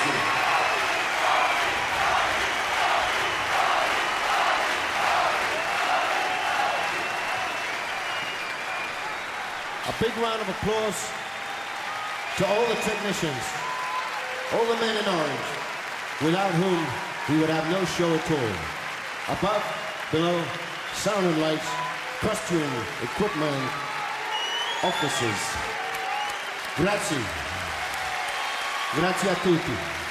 A big round of applause to all the technicians, all the men in orange, without whom we would have no show at all. Above, below, sound and lights, costume, equipment, offices. Grazie. Grazie a tutti.